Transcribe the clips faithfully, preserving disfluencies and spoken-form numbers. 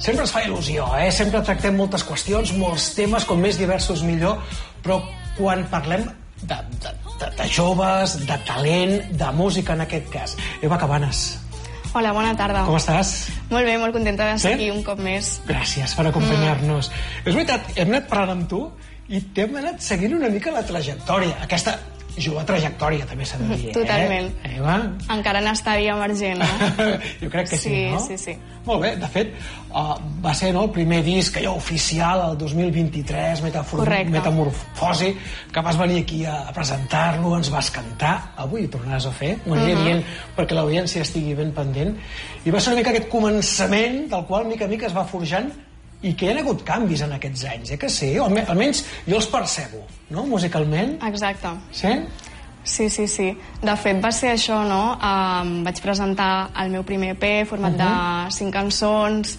sempre ens fa il·lusió, eh? Sempre tractem moltes qüestions, molts temes, com més diversos millor, però quan parlem de, de, de, de joves, de talent, de música en aquest cas. Eva Cabanes. Hola, bona tarda. Com estàs? Molt bé, molt contenta d'estar sí? aquí un cop més. Gràcies per acompanyar-nos. Mm. És veritat, hem anat parlant amb tu i t'hem anat seguint una mica la trajectòria. Aquesta jove trajectòria, també s'ha de dir. Totalment. Eh? Eva? Encara n'estaria emergent, no? Jo crec que sí, sí no? Sí, sí, Molt bé, de fet, uh, va ser no, el primer disc allò oficial, el dos mil vint-i-tres, Metamorfosi, que vas venir aquí a, a presentar-lo, ens vas cantar, avui ho tornaràs a fer, ho aniré uh -huh. dient perquè l'audiència estigui ben pendent, i va ser una mica aquest començament del qual mica a mica es va forjant i que hi ha hagut canvis en aquests anys, eh que sí? O almenys jo els percebo, no?, musicalment. Exacte. Sí? Sí, sí, sí. De fet, va ser això, no? Um, vaig presentar el meu primer E P format uh -huh. de cinc cançons,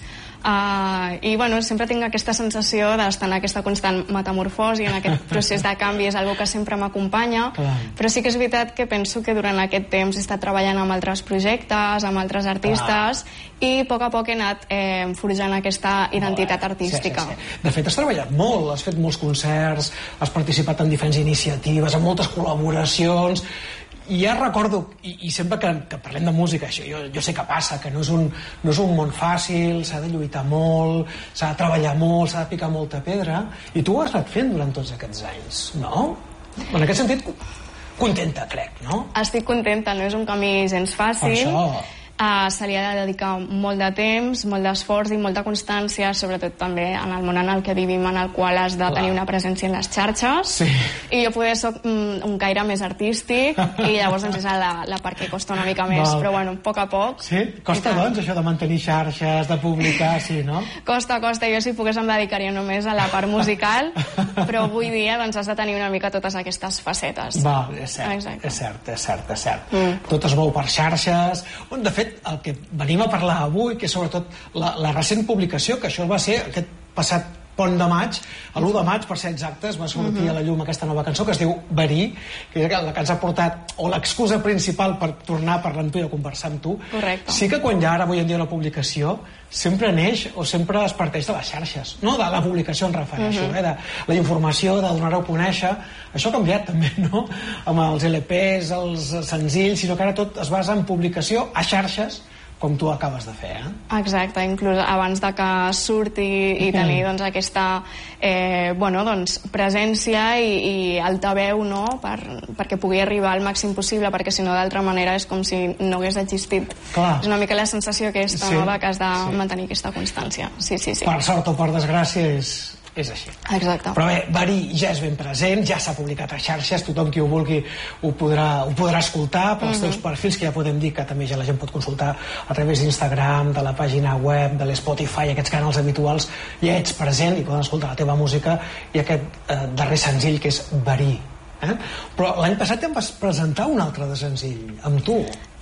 uh, i, bueno, sempre tinc aquesta sensació d'estar en aquesta constant metamorfosi, en aquest procés de canvi, és algo que sempre m'acompanya, però sí que és veritat que penso que durant aquest temps he estat treballant amb altres projectes, amb altres artistes, clar. I a poc a poc he anat eh, forjant aquesta identitat artística. Sí, sí, sí. De fet, has treballat molt, has fet molts concerts, has participat en diferents iniciatives, en moltes col·laboracions, i ja recordo, i, i sempre que, que parlem de música, això, jo, jo sé que passa, que no és un, no és un món fàcil, s'ha de lluitar molt, s'ha de treballar molt, s'ha de picar molta pedra, i tu ho has anat fent durant tots aquests anys, no? En aquest sentit, contenta, crec, no? Estic contenta, no és un camí gens fàcil. Per això... Uh, se li ha de dedicar molt de temps, molt d'esforç i molta constància, sobretot també en el món en el que vivim, en el qual has de Clar. tenir una presència en les xarxes. Sí. I jo poder soc mm, un caire més artístic i llavors doncs, és la, la part que costa una mica més, Val. però bueno, a poc a poc. Sí? Costa doncs això de mantenir xarxes, de publicar, sí, no? Costa, costa. Jo si pogués em dedicaria només a la part musical, però avui dia doncs, has de tenir una mica totes aquestes facetes. Va, és cert, Exacte. és cert, és cert, és cert. Mm. Tot es mou per xarxes. De fet, el que venim a parlar avui, que és sobretot la, la recent publicació, que això va ser aquest passat pont de maig, l'u de maig, per ser exactes, va sortir uh-huh. a la llum aquesta nova cançó que es diu Verí, que és la que ens ha portat, o l'excusa principal per tornar a parlar amb tu i a conversar amb tu. Correcte. Sí que quan hi ha ara avui en dia una publicació, sempre neix o sempre es parteix de les xarxes, no de la publicació em refereixo, uh-huh. eh, de la informació, de donar-ho a conèixer. Això ha canviat també, no?, amb els L Ps, els senzills, sinó que ara tot es basa en publicació a xarxes, com tu acabes de fer, eh? Exacte, inclús abans de que surti i tenir doncs, aquesta eh, bueno, doncs, presència i, i altaveu, no?, per, perquè pugui arribar al màxim possible, perquè si no d'altra manera és com si no hagués existit. Clar. És una mica la sensació aquesta sí, nova que has de sí. mantenir aquesta constància. Sí, sí, sí. Per sort o per desgràcia és, és així. Exacte. Però bé, Verí ja és ben present, ja s'ha publicat a xarxes, tothom qui ho vulgui ho podrà, ho podrà escoltar pels uh-huh. teus perfils, que ja podem dir que també ja la gent pot consultar a través d'Instagram, de la pàgina web, de l'Spotify, aquests canals habituals, ja ets present i poden escoltar la teva música, i aquest eh, darrer senzill que és Verí. Eh? Però l'any passat em vas presentar un altre de senzill, amb tu.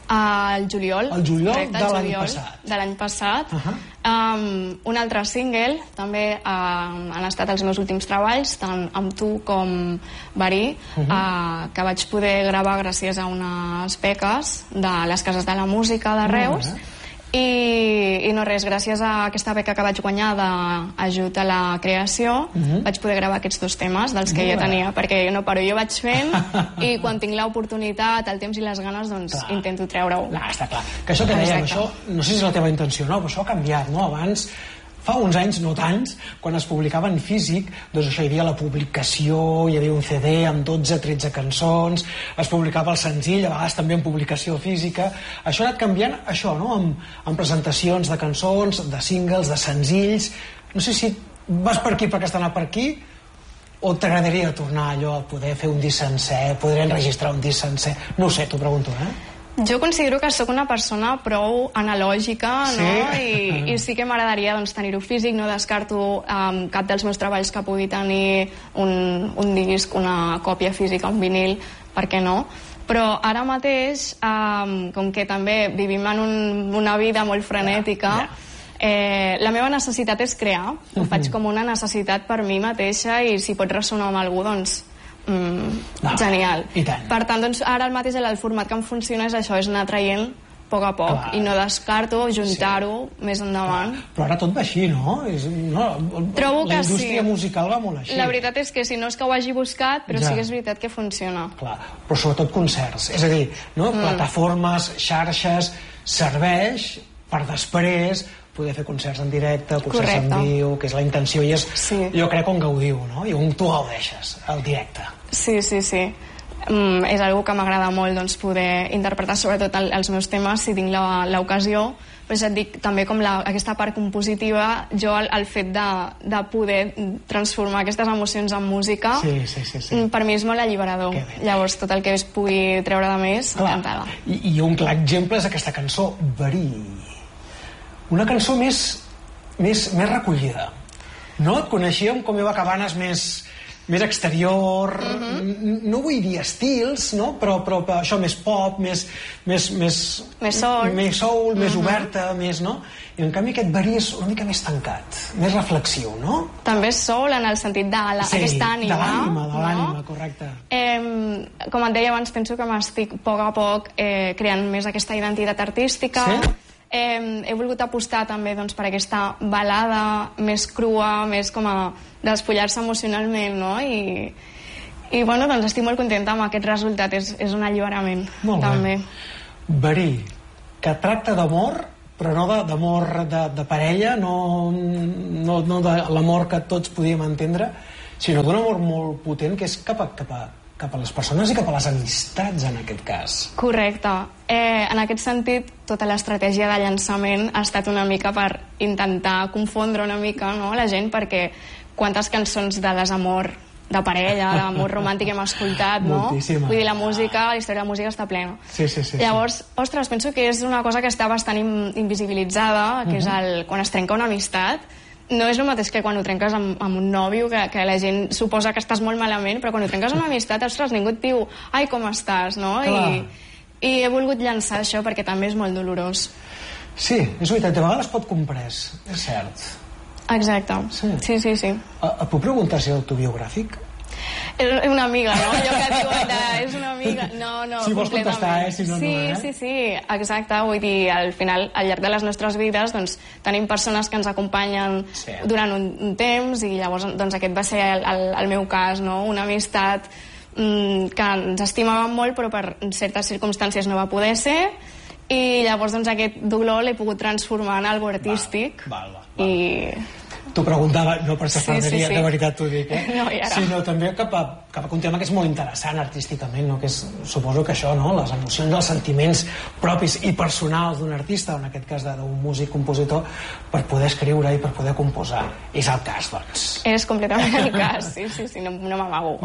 El juliol, el juliol correcte, de el l'any juliol passat. de l'any passat. Uh -huh. um, un altre single, també um, han estat els meus últims treballs, tant amb tu com Verí, uh -huh. uh, que vaig poder gravar gràcies a unes beques de les Cases de la Música de Reus. Uh -huh. I, i no res, gràcies a aquesta beca que vaig guanyar d'ajut a la creació, uh -huh. vaig poder gravar aquests dos temes dels que ja tenia, perquè jo no paro, jo vaig fent i quan tinc l'oportunitat, el temps i les ganes, doncs clar. Intento treure-ho. Clar, està clar. Que això que dèiem, això, no sé si és la teva intenció, no, però això ha canviat, no? Abans, fa uns anys, no tants, quan es publicava en físic, doncs això, hi havia la publicació, hi havia un C D amb dotze tretze cançons, es publicava el senzill, a vegades també en publicació física. Això ha anat canviant, això, no?, amb, amb presentacions de cançons, de singles, de senzills. No sé si vas per aquí perquè has d'anar per aquí, o t'agradaria tornar allò a poder fer un disc sencer, poder enregistrar un disc sencer. No ho sé, t'ho pregunto, eh? Jo considero que sóc una persona prou analògica, sí? no? I, i sí que m'agradaria doncs, tenir-ho físic, no descarto um, cap dels meus treballs que pugui tenir un, un disc, una còpia física, un vinil, per què no? Però ara mateix, um, com que també vivim en un, una vida molt frenètica, yeah, yeah. Eh, la meva necessitat és crear, ho uh-huh. faig com una necessitat per mi mateixa, i si pot ressonar amb algú, doncs Mm, no, genial. Per tant, doncs, ara el mateix el format que em funciona és això, és anar traient a poc a poc, clar. I no descarto juntar-ho sí. més endavant. Clar. Però ara tot va així, no? És, no Trobo la que indústria sí. musical va molt així. La veritat és que si no és que ho hagi buscat, però ja. sí que és veritat que funciona. Clar, però sobretot concerts. És a dir, no? mm. plataformes, xarxes, serveix per després poder fer concerts en directe, concerts Correcte. En viu, que és la intenció, i és, sí. jo crec, on gaudiu, no? I on tu gaudeixes, el directe. Sí, sí, sí. Mm, és algo que m'agrada molt, doncs, poder interpretar sobretot el, els meus temes si tinc l'ocasió, però ja et dic també com la, aquesta part compositiva, jo el, el fet de, de poder transformar aquestes emocions en música sí, sí, sí, sí. per mi és molt alliberador. Llavors tot el que es pugui treure de més, encantada. I, I un clar exemple és aquesta cançó, Verí, una cançó més, més, més recollida, no? Et coneixíem com Eva Cabanes més més exterior, uh-huh. no vull dir estils, no? però, però, però això més pop, més més, més, més soul, més, soul, uh-huh. més oberta, més, no? I en canvi aquest Verí és una mica més tancat, més reflexiu, no? També és soul en el sentit d'aquesta sí, ànima. de l'ànima, de l'ànima, no? Correcte. Eh, com et deia abans, penso que m'estic a poc a poc eh, creant més aquesta identitat artística. Sí? Eh, he volgut apostar també doncs, per aquesta balada més crua, més com a despullar-se emocionalment, no? I, i bueno, doncs estic molt contenta amb aquest resultat, és, és un alliberament molt també. Bé. Verí, que tracta d'amor, però no d'amor de, de, de parella, no, no, no de l'amor que tots podíem entendre, sinó d'un amor molt potent que és cap a, cap a cap a les persones i cap a les amistats, en aquest cas. Correcte. Eh, en aquest sentit, tota l'estratègia de llançament ha estat una mica per intentar confondre una mica, no?, la gent, perquè quantes cançons de desamor, de parella, d'amor romàntic hem escoltat, no? Moltíssimes. Vull dir, la música, la història de la música està plena. Sí, sí, sí. Llavors, sí. ostres, penso que és una cosa que està bastant invisibilitzada, que uh-huh. és el, quan es trenca una amistat. No és el mateix que quan ho trenques amb, amb un nòvio, que, que la gent suposa que estàs molt malament, però quan ho trenques amb una amistat, ostres, ningú et diu ai, com estàs, no? I, I he volgut llançar això perquè també és molt dolorós. Sí, és veritat, de vegades pot comprès, és cert. Exacte, sí, sí, sí. sí. Et puc preguntar si és autobiogràfic? És una amiga, no? Allò que diuen de, és una amiga... No, no, si vols contestar, eh? Si no, sí, no, eh? Sí, sí, exacte. Vull dir, al final, al llarg de les nostres vides, doncs, tenim persones que ens acompanyen sí. durant un, un temps, i llavors, doncs, aquest va ser el, el, el meu cas, no? Una amistat mmm, que ens estimàvem molt, però per certes circumstàncies no va poder ser, i llavors, doncs, aquest dolor l'he pogut transformar en algo artístic. Val, val, val. I... T'ho preguntava, no per safaderia, sí, sí, sí. de veritat t'ho dic, eh? No, ara. Sinó també cap a, cap a un tema que és molt interessant artísticament, no? Que és, suposo que això, no? Les emocions, els sentiments propis i personals d'un artista, en aquest cas d'un músic compositor, per poder escriure i per poder composar. És el cas, doncs. És completament el cas, sí, sí, sí, no, no m'amago.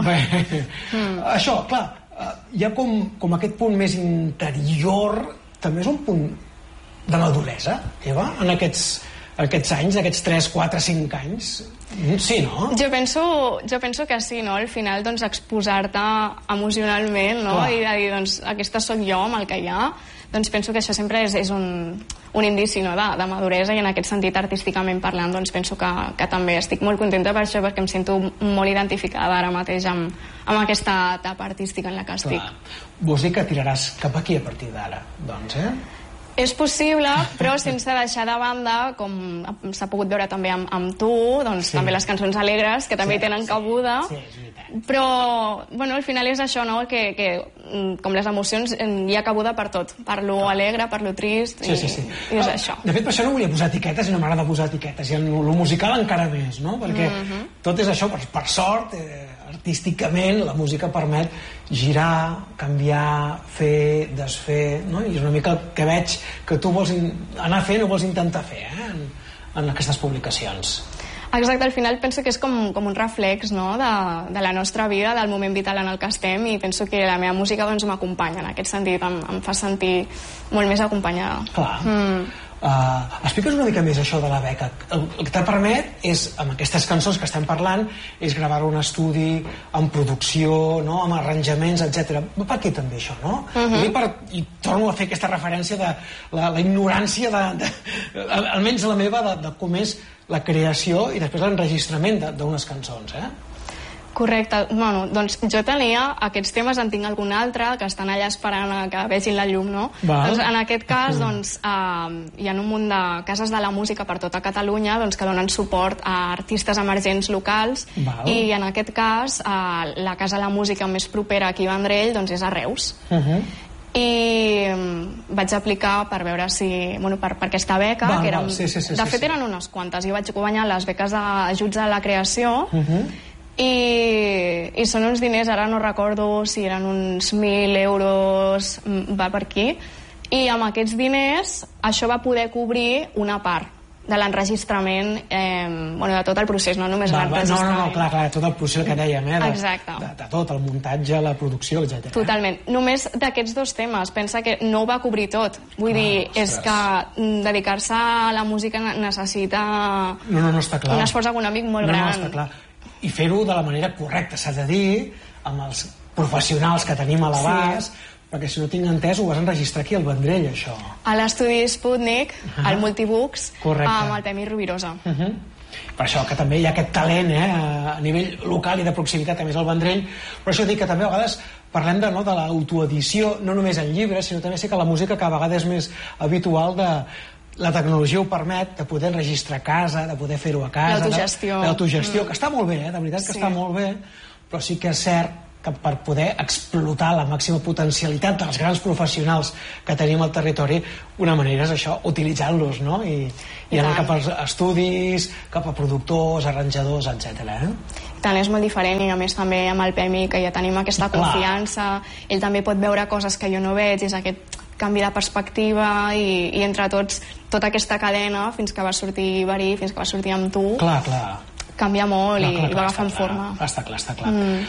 Mm. Això, clar, hi ha com, com aquest punt més interior, també és un punt de maduresa, Eva, en aquests... aquests anys, aquests tres, quatre, cinc anys? Sí, no? Jo penso, jo penso que sí, no? Al final, doncs, exposar-te emocionalment, no? Clar. I de dir, doncs, aquesta sóc jo amb el que hi ha, doncs penso que això sempre és, és un, un indici, no?, de, de maduresa, i en aquest sentit, artísticament parlant, doncs penso que, que també estic molt contenta per això, perquè em sento molt identificada ara mateix amb, amb aquesta etapa artística en la que estic. Clar. Vols dir que tiraràs cap aquí a partir d'ara, doncs, eh? És possible, però sense deixar de banda, com s'ha pogut veure també amb, amb tu, doncs sí. també les cançons alegres, que també sí, tenen cabuda. Sí, sí, però, bueno, al final és això, no?, que, que com les emocions hi ha cabuda per tot. Per lo alegre, per lo trist, sí, sí, sí. i, i és ah, això. De fet, per això no volia posar etiquetes i no m'agrada posar etiquetes. I en lo musical encara més, no? Perquè uh-huh. tot és això, per, per sort, eh, artísticament, la música permet girar, canviar, fer, desfer, no? I és una mica el que veig que tu vols anar fent o vols intentar fer, eh? en, en aquestes publicacions. Exacte, al final penso que és com, com un reflex, no?, de, de la nostra vida, del moment vital en el que estem, i penso que la meva música doncs m'acompanya en aquest sentit, em, em fa sentir molt més acompanyada. Clar. Mm. Uh, explica'ns una mica més això de la beca. El, el que te permet és, amb aquestes cançons que estem parlant, és gravar un estudi amb producció, no?, amb arranjaments, etcètera. Per què també això, no? Uh-huh. I, per, I torno a fer aquesta referència de la, la ignorància de, de, almenys la meva, de, de com és la creació i després l'enregistrament d'unes cançons, eh? Correcte. Bueno, doncs jo tenia aquests temes, en tinc algun altre, que estan allà esperant a que vegin la llum, no? Doncs en aquest cas, doncs, eh, hi ha un munt de cases de la música per tota Catalunya doncs, que donen suport a artistes emergents locals. Val. I en aquest cas, eh, la casa de la música més propera aquí a Vendrell doncs, és a Reus. Uh -huh. I vaig aplicar per veure si... Bueno, per, per aquesta beca, val, que eren, val, sí, sí, sí, de fet sí, sí. eren unes quantes. Jo vaig guanyar les beques d'ajuts a la creació, uh -huh. I, i són uns diners, ara no recordo si eren uns mil euros, va per aquí, i amb aquests diners això va poder cobrir una part de l'enregistrament, eh, bueno, de tot el procés, no només l'enregistrament. No, no, no, clar, clar, tot el procés que dèiem, eh? De, exacte. De, de tot, el muntatge, la producció, etcètera. Totalment. Només d'aquests dos temes, pensa que no ho va cobrir tot. Vull ah, dir, ostres. És que dedicar-se a la música necessita no, no, no està clar. un esforç econòmic molt no, gran. No, està clar. I fer-ho de la manera correcta, s'ha de dir, amb els professionals que tenim a l'abast, sí. Perquè si no tinc entès ho vas enregistrar aquí al Vendrell, això. A l'estudi Sputnik, uh -huh. al Multibooks, correcte. Amb el Pemi Rovirosa. Uh -huh. Per això que també hi ha aquest talent eh, a nivell local i de proximitat, a més al Vendrell. Per això dic que també a vegades parlem de, no, de l'autoedició, no només en llibres, sinó també sé que la música cada vegada és més habitual de... La tecnologia ho permet de poder enregistrar a casa, de poder fer-ho a casa. L'autogestió. L'autogestió, mm. que està molt bé, eh? De veritat que sí. està molt bé, però sí que és cert que per poder explotar la màxima potencialitat dels grans professionals que tenim al territori, una manera és això, utilitzant-los, no? I, i, I anar cap als estudis, cap a productors, arranjadors, etcètera. Eh? Tant, és molt diferent, i a més també amb el Pemi, que ja tenim aquesta confiança, ell també pot veure coses que jo no veig, és aquest canvi de perspectiva i, i entre tots tota aquesta cadena fins que va sortir Verí, fins que va sortir amb tu, clar, clar. canvia molt no, clar, i, clar, i va agafant clar, forma. Està clar, està clar. Mm.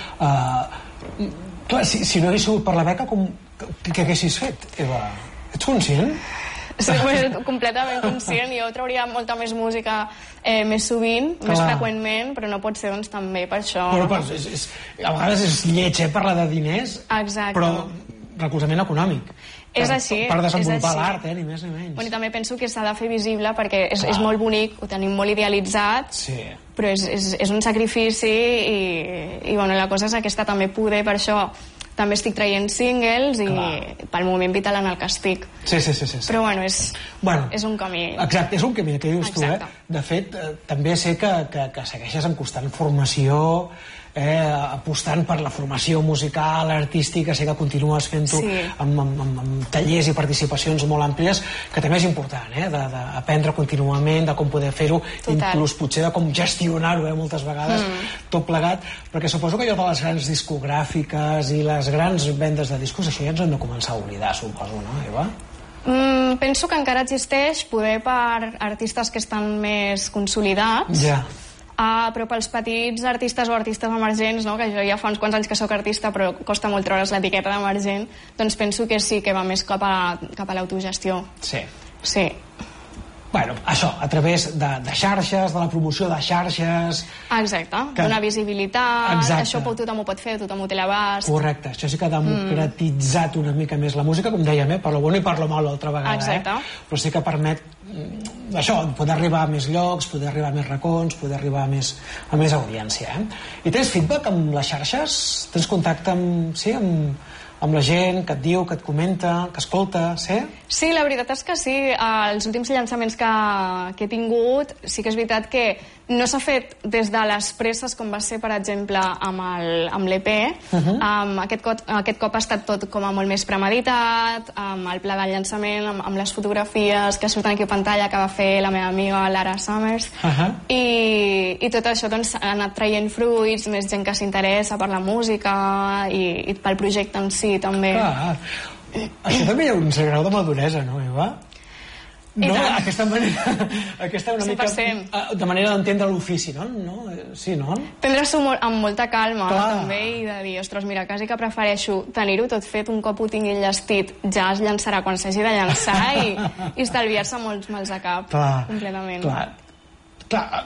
Uh, clar, si, si no hagués sigut per la beca, com, què haguessis fet, Eva? Ets conscient? Sí, completament conscient. Jo trauria molta més música eh, més sovint, clar. Més freqüentment, però no pot ser doncs també per això. Però, però és, és, a vegades és lleig, eh, parlar de diners, exacte. Però recolzament econòmic. És per, així. Per desenvolupar l'art, eh, ni més ni menys. Bueno, i també penso que s'ha de fer visible perquè és, és molt bonic, ho tenim molt idealitzat, sí. Però és, és, és un sacrifici i, i bueno, la cosa és aquesta, també poder, per això també estic traient singles i clar. Pel moment vital en el que estic. Sí, sí, sí, sí, sí. Però bueno, és, bueno, és un camí. Exacte, és un camí, que dius exacte. Tu, eh? De fet, eh, també sé que, que, que segueixes en constant formació, eh, apostant per la formació musical, artística, sé que continues fent-ho sí. amb, amb, amb, amb tallers i participacions molt àmplies, que també és important, eh, d'aprendre contínuament, de com poder fer-ho, inclús potser de com gestionar-ho, eh, moltes vegades, mm. tot plegat, perquè suposo que allò de les grans discogràfiques i les grans vendes de discos, això ja ens hem de començar a oblidar, suposo, no, Eva? Mm, penso que encara existeix, poder per artistes que estan més consolidats, ja. Yeah. Uh, però pels petits artistes o artistes emergents, no? Que jo ja fa uns quants anys que sóc artista però costa molt treure's l'etiqueta d'emergent, doncs penso que sí que va més cap a, cap a l'autogestió. Sí. Sí. Bueno, això, a través de, de xarxes, de la promoció de xarxes... Exacte, que... donar visibilitat, exacte. Això tothom ho pot fer, tothom ho té a l'abast. Correcte, això sí que ha democratitzat mm. una mica més la música, com dèiem, eh? Per lo bueno i per lo malo altra vegada, exacte. Eh? Però sí que permet això, poder arribar a més llocs, poder arribar a més racons, poder arribar a més, a més audiència. Eh? I tens feedback amb les xarxes? Tens contacte amb, sí, amb, amb la gent que et diu, que et comenta, que escolta, sí? Sí, la veritat és que sí. Els últims llançaments que, que he tingut, sí que és veritat que no s'ha fet des de les presses com va ser, per exemple, amb l'E P. Uh-huh. um, aquest, cop, aquest cop ha estat tot com a molt més premeditat, amb el pla de llançament, amb, amb les fotografies que surten aquí a pantalla que va fer la meva amiga Lara Summers. Uh-huh. I, i tot això doncs, ha anat traient fruits, més gent que s'interessa per la música i, i pel projecte en si també. Clar. Això també hi ha un cert grau de maduresa, no, Eva? No, aquesta manera, aquesta una mica de manera d'entendre l'ofici, no? no? Sí, no? Prendre-s'ho amb molta calma, clar. També, i de dir, ostres, mira, quasi que prefereixo tenir-ho tot fet, un cop ho tingui enllestit, ja es llançarà quan s'hagi de llançar i, i estalviar-se molts mals de cap, clar, completament. Clar, clar.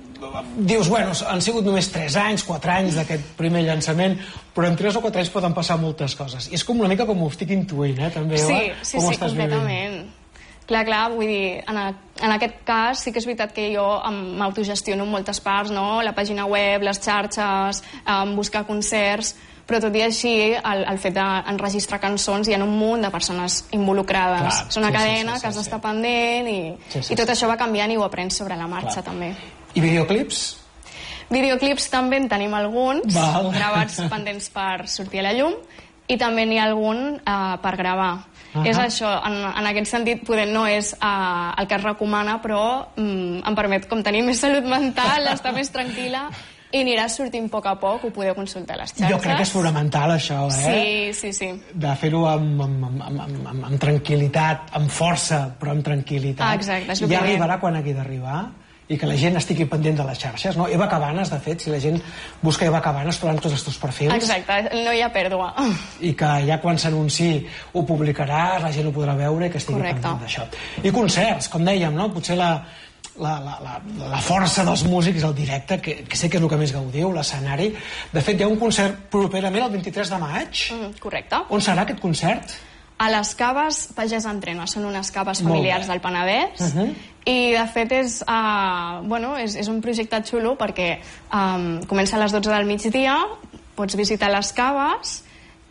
Dius, bueno, han sigut només tres anys, quatre anys d'aquest primer llançament, però en tres o quatre anys poden passar moltes coses. I és com una mica com ho estic intuint, eh, també, sí, Eva? Sí, com sí, completament. Vivint? Clar, clar, vull dir, en, a, en aquest cas sí que és veritat que jo m'autogestiono en moltes parts, no? La pàgina web, les xarxes, um, buscar concerts, però tot i així el, el fet d'enregistrar cançons hi ha un munt de persones involucrades. Clar, és una sí, cadena sí, sí, que has d'estar sí. pendent i, sí, sí, i tot sí. això va canviant i ho aprens sobre la marxa, clar. també. I videoclips? Videoclips també en tenim alguns, Val. gravats pendents per sortir a la llum, i també n'hi ha algun uh, per gravar. Uh -huh. És això, en, en aquest sentit poder no és uh, el que es recomana, però um, em permet com tenir més salut mental, estar més tranquil·la i anirà sortint a poc a poc, ho podeu consultar a les xarxes. Jo crec que és fonamental això, eh? Sí, sí, sí. De fer-ho amb, amb, amb, amb, amb, amb tranquil·litat, amb força, però amb tranquil·litat. Ah, exacte, és el ja primer. arribarà quan hagi d'arribar i que la gent estigui pendent de les xarxes, no? Eva Cabanes, de fet, si la gent busca Eva Cabanes trobant tots els teus perfils. Exacte, no hi ha pèrdua. I que ja quan s'anunciï ho publicaràs, la gent ho podrà veure i que estigui Correcte. pendent d'això. I concerts, com dèiem, no? Potser la, la, la, la, la força dels músics al directe, que, que sé que és el que més gaudiu, l'escenari. De fet, hi ha un concert properament el vint-i-tres de maig. Mm, correcte. On serà aquest concert? A les caves Pagès Entrena, són unes caves familiars del Penedès, uh -huh. i de fet és, uh, bueno, és, és un projecte xulo perquè um, comença a les dotze del migdia, pots visitar les caves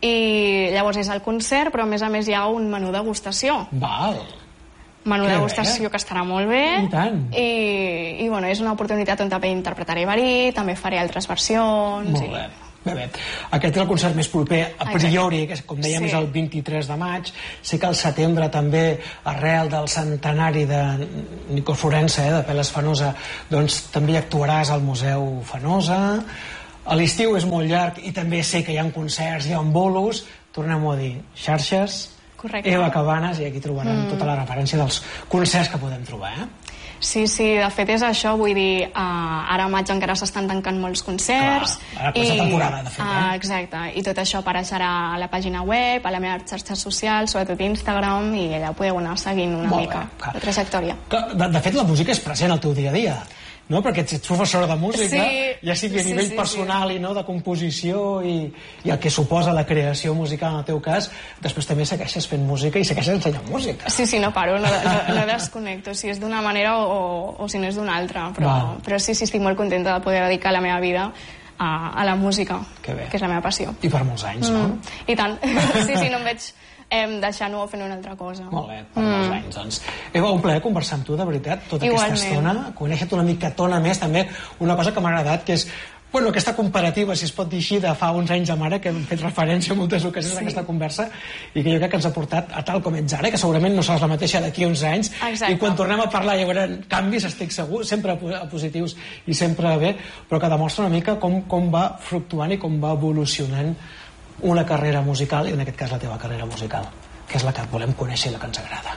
i llavors és el concert, però a més a més hi ha un menú degustació. Val. Menú de degustació que estarà molt bé. I tant. I, i bueno, és una oportunitat on també interpretaré Verí, també faré altres versions. Molt bé. Bé, bé. Aquest és el concert més proper a priori, que com dèiem sí. és el vint-i-tres de maig. Sé que al setembre també, arrel del centenari de Nico Florença, eh, de Peles Fenosa, doncs també actuaràs al Museu Fenosa. A l'estiu és molt llarg i també sé que hi ha concerts, hi ha bolos. Tornem-ho a dir, xarxes, correcte. Eva Cabanes, i aquí trobaran mm. tota la referència dels concerts que podem trobar, eh? Sí, sí, de fet és això, vull dir, uh, ara a maig encara s'estan tancant molts concerts. Clar, ara aquesta temporada, de fet, eh? Uh, exacte, i tot això apareixerà a la pàgina web, a la meva xarxa social, sobretot Instagram, i allà podeu anar seguint una Molt mica bé, la trajectòria. De, de fet, la música és present al teu dia a dia, no? Perquè ets professora de música, sí, ja sigui a nivell sí, sí, personal sí. i no de composició i, i el que suposa la creació musical en el teu cas, després també segueixes fent música i segueixes ensenyant música. Sí, sí, no paro, no, no, no desconnecto, si és d'una manera o, o si no és d'una altra, però, però sí, sí, estic molt contenta de poder dedicar la meva vida a, a la música, que, que és la meva passió. I per molts anys, no? Mm, I tant, sí, sí, no em veig em deixant-ho o fent una altra cosa. Molt bé, per mm. molts anys, doncs. Eva, un plaer conversar amb tu, de veritat, tota Igualment. aquesta estona, conèixer-te una micatona més, també una cosa que m'ha agradat, que és, bueno, aquesta comparativa, si es pot dir així, de fa uns anys amb ara, que hem fet referència en moltes ocasions sí. a aquesta conversa, i que jo crec que ens ha portat a tal com ets ara, que segurament no seràs la mateixa d'aquí uns anys, Exacte. i quan tornem a parlar hi haurà canvis, estic segur, sempre positius i sempre bé, però que demostra una mica com, com va fluctuant i com va evolucionant una carrera musical, i en aquest cas la teva carrera musical, que és la que volem conèixer i la que ens agrada.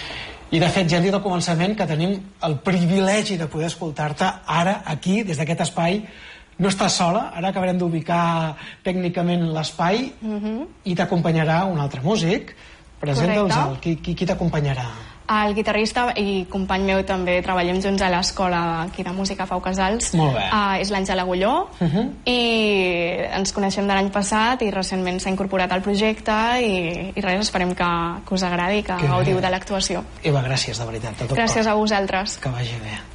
I de fet ja hem dit al començament que tenim el privilegi de poder escoltar-te ara, aquí, des d'aquest espai. No estàs sola, ara acabarem d'ubicar tècnicament l'espai uh-huh. i t'acompanyarà un altre músic. Presenta'ls, qui, qui, qui t'acompanyarà? El guitarrista i company meu també treballem junts a l'escola aquí de música Pau Casals. Molt bé. Uh, és l'Àngel Agulló uh-huh. i ens coneixem de l'any passat i recentment s'ha incorporat al projecte i, i res, esperem que, que us agradi i que, que gaudiu de l'actuació. Eva, gràcies, de veritat. De tot gràcies cor. a vosaltres. Que vagi bé.